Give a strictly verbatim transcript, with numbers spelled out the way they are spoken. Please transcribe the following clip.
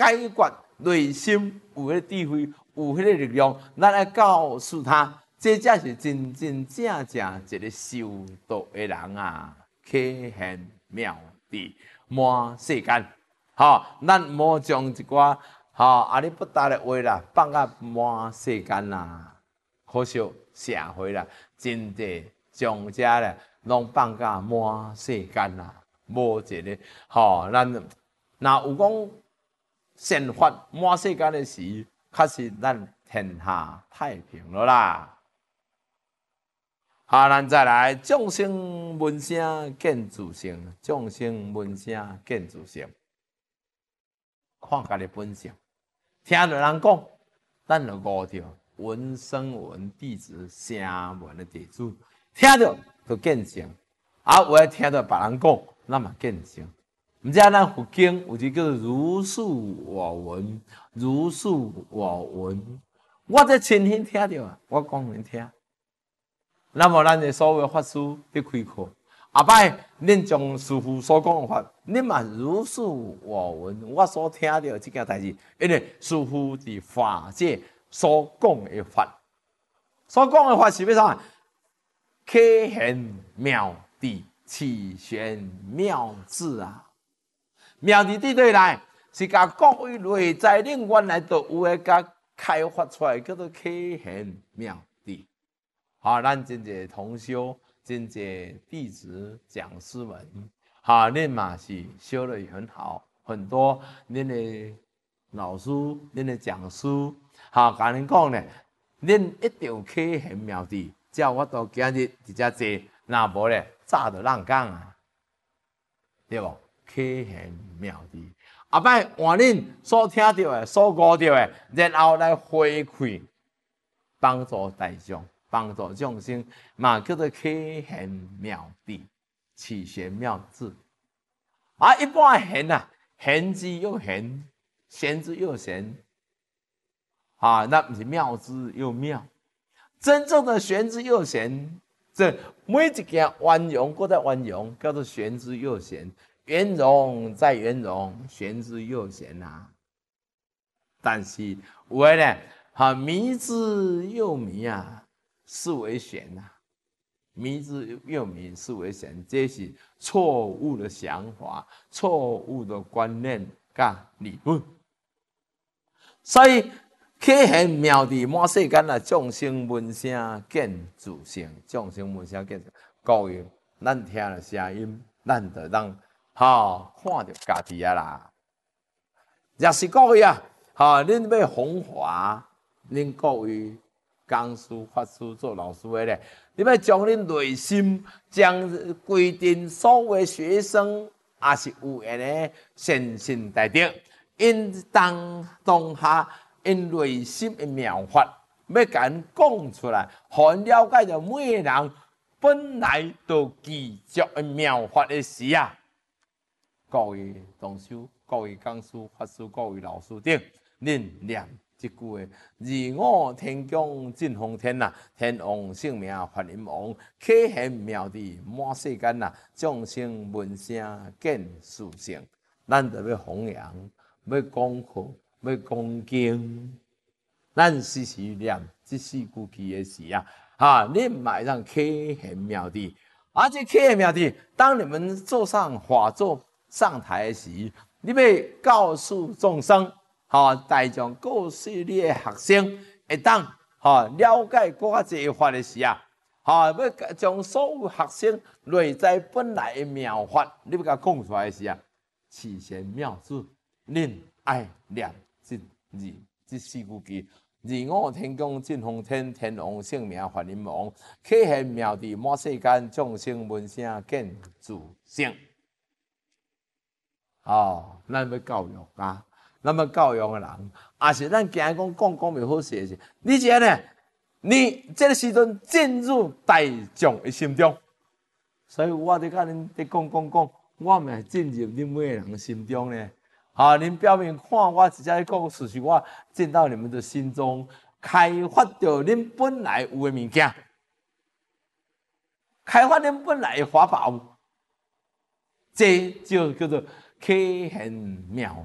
解决内心有迄个智慧，有迄个力量，咱来告诉他，这才是真真正正一个修道的人啊，启现妙智满世间。吼，咱莫将一寡吼阿里不达的话啦，放啊满世间啦，可惜社会啦，真济将遮咧拢放甲满世间啦，无一个吼，咱若有讲善法满世间的时，确实咱天下太平了啦。好，咱再来，众生闻声见自性，众生闻声见自性。看家己本性，听到人讲，咱就悟着闻声闻弟子，声闻的弟子，听到就见性。啊，有诶听到别人讲，咱嘛见性。毋知咱佛经有一个叫做如是我闻，如是我闻。我这亲身听到啊，我讲恁听。那么咱的所有法师去开课。后摆，恁将师父所讲的法，恁嘛如是我闻，我所听到这件代志，因为师父伫法界所讲的法，所讲的法是要啥？启现妙智，启玄妙智啊！妙智伫对来是甲各位内在恁原来就有诶，甲开发出来，叫做启现妙智。好，咱真侪同修。真侪弟子讲师们，哈，恁嘛是修得很好，很多恁的老师、恁的讲师，哈，甲恁讲咧，恁一定启现妙智，叫我到今日直接坐，若无咧，早就浪讲啊，对无？启现妙智，后摆换恁所听到的、所悟到的，然后来回馈，帮助大众。帮助众生嘛，叫做启现妙智，启玄妙智。啊，一般玄啊，玄之又玄，玄之又玄。啊，那不是妙之又妙。真正的玄之又玄，这每一件圆融，搁在圆融，叫做玄之又玄。圆融再圆融，玄之又玄啊。但是有诶咧，哈，迷之又迷啊。是为玄呐，迷之又迷，是为玄，这是错误的想法、错误的观念甲理论。所以启现妙智满世间啊，众生闻声见自性，众生闻声见。各位，咱听了声音，咱就当哈看到家己啊啦。若是各位啊，哈，恁要弘化，恁各位。讲师、法师做老师的咧，你要将恁内心将规定所有学生，也是有缘的善心大德，因当当下因内心的妙法，要甲因讲出来，互因了解到每个人本来就具足的妙法的时啊，各位同修、各位讲师、法师、各位老师等，恁念。一句话，二我天降真风天呐，天王性命法林王，启现妙智满世间呐，众生闻声见自性。咱就要弘扬，要讲课，要讲经。咱时时念这四句句的时啊，哈，你嘛会让启现妙智，而且启现妙智，当你们坐上法座上台的时，你要告诉众生。吼，大众告诉你的学生，会当吼了解更加侪法的时啊，吼要将所有学生内在本来的妙法，你要甲讲出来的时啊，启玄妙智，恁爱念这字这四句句。二我天降真风天，天王性命法林王，启现妙智满世间，众生闻声见自性。哦，咱要教育啊！那么教育的人，也是咱今日讲讲讲袂好势是，你知呢？你这个时阵进入大众的心中，所以我伫甲恁伫讲讲讲，我咪进入恁每个人心中呢。啊，恁表面看我直接讲事实，我进到你们的心中，开发着恁本来有的物件，开发恁本来的法宝，这就叫做启现妙